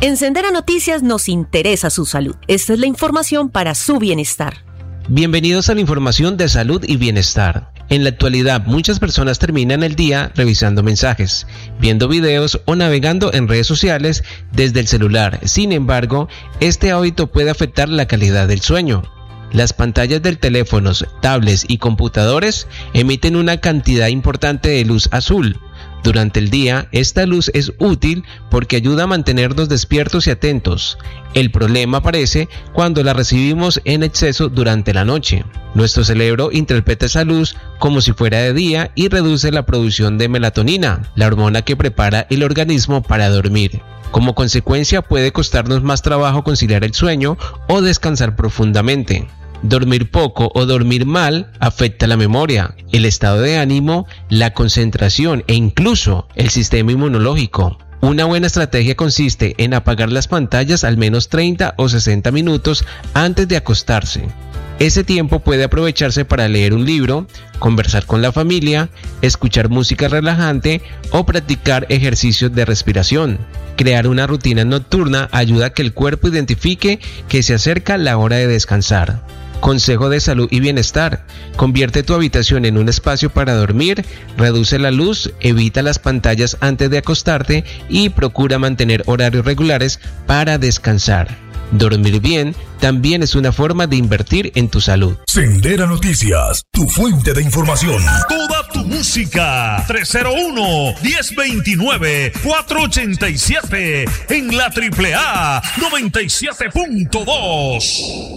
En Sendera Noticias nos interesa su salud. Esta es la información para su bienestar. Bienvenidos a la información de salud y bienestar. En la actualidad, muchas personas terminan el día revisando mensajes, viendo videos o navegando en redes sociales desde el celular. Sin embargo, este hábito puede afectar la calidad del sueño. Las pantallas de teléfonos, tablets y computadores emiten una cantidad importante de luz azul. Durante el día, esta luz es útil porque ayuda a mantenernos despiertos y atentos. El problema aparece cuando la recibimos en exceso durante la noche. Nuestro cerebro interpreta esa luz como si fuera de día y reduce la producción de melatonina, la hormona que prepara el organismo para dormir. Como consecuencia, puede costarnos más trabajo conciliar el sueño o descansar profundamente. Dormir poco o dormir mal afecta la memoria, el estado de ánimo, la concentración e incluso el sistema inmunológico. Una buena estrategia consiste en apagar las pantallas al menos 30 o 60 minutos antes de acostarse. Ese tiempo puede aprovecharse para leer un libro, conversar con la familia, escuchar música relajante o practicar ejercicios de respiración. Crear una rutina nocturna ayuda a que el cuerpo identifique que se acerca la hora de descansar. Consejo de salud y bienestar: convierte tu habitación en un espacio para dormir, reduce la luz, evita las pantallas antes de acostarte y procura mantener horarios regulares para descansar. Dormir bien también es una forma de invertir en tu salud. Sendera Noticias, tu fuente de información. Toda tu música, 301-1029-487 en la AAA 97.2.